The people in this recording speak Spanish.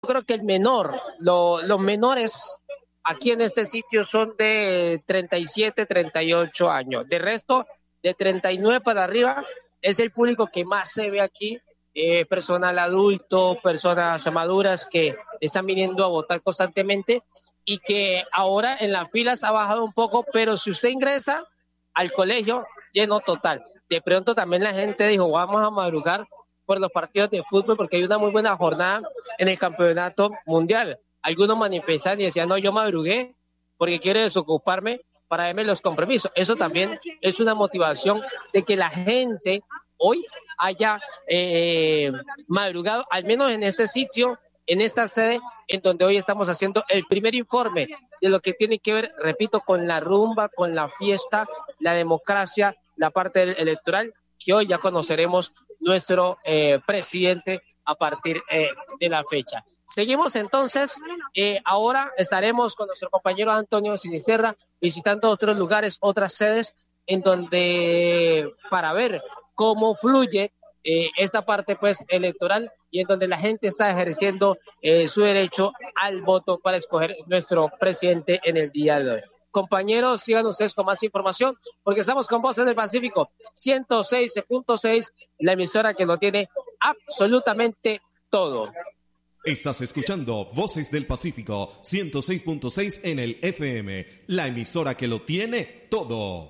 creo que los menores aquí en este sitio son de 37, 38 años. De resto, de 39 para arriba es el público que más se ve aquí. Personal adulto, personas maduras que están viniendo a votar constantemente y que ahora en las filas ha bajado un poco, pero si usted ingresa al colegio, lleno total. De pronto también la gente dijo, vamos a madrugar por los partidos de fútbol porque hay una muy buena jornada en el campeonato mundial. Algunos manifestaban y decían, no, yo madrugué porque quiero desocuparme para verme los compromisos. Eso también es una motivación de que la gente hoy haya madrugado, al menos en este sitio, en esta sede, en donde hoy estamos haciendo el primer informe de lo que tiene que ver, repito, con la rumba, con la fiesta, la democracia, la parte electoral, que hoy ya conoceremos nuestro presidente a partir de la fecha. Seguimos entonces, ahora estaremos con nuestro compañero Antonio Sinisterra visitando otros lugares, otras sedes, en donde para ver cómo fluye esta parte pues electoral y en donde la gente está ejerciendo su derecho al voto para escoger nuestro presidente en el día de hoy. Compañeros, sigan ustedes con más información porque estamos con Voces del Pacífico 106.6, la emisora que lo tiene absolutamente todo. Estás escuchando Voces del Pacífico 106.6 en el FM, la emisora que lo tiene todo.